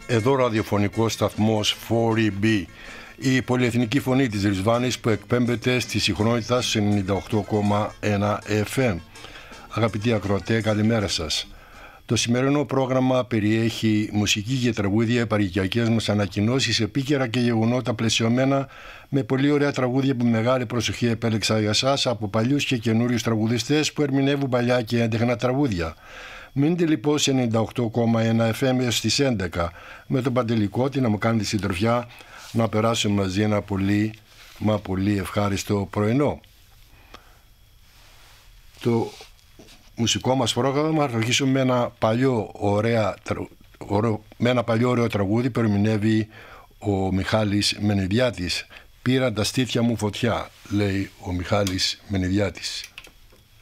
Εδώ ραδιοφωνικός σταθμός 4EB, η πολυεθνική φωνή της Ρισβάνης που εκπέμπεται στη συχνότητα στους 98,1 FM. Αγαπητοί ακροατέ, καλημέρα σας. Το σημερινό πρόγραμμα περιέχει μουσική και τραγούδια, επαρχιακές μας ανακοινώσεις, επίκαιρα και γεγονότα πλαισιωμένα με πολύ ωραία τραγούδια που μεγάλη προσοχή επέλεξα για σας από παλιούς και καινούριους τραγουδιστές που ερμηνεύουν παλιά και έντεχνα τραγούδια. Μείνετε λοιπόν σε 98,1 FM έως στις 11 με τον Παντελικότη να μου κάνει τη συντροφιά, να περάσουμε μαζί ένα πολύ ευχάριστο πρωινό. Το μουσικό μας πρόγραμμα θα αρχίσουμε με ένα παλιό ωραίο τραγούδι που ερμηνεύει ο Μιχάλης Μενιδιάτης. «Πήραν τα στήθια μου φωτιά», λέει ο Μιχάλης Μενιδιάτης.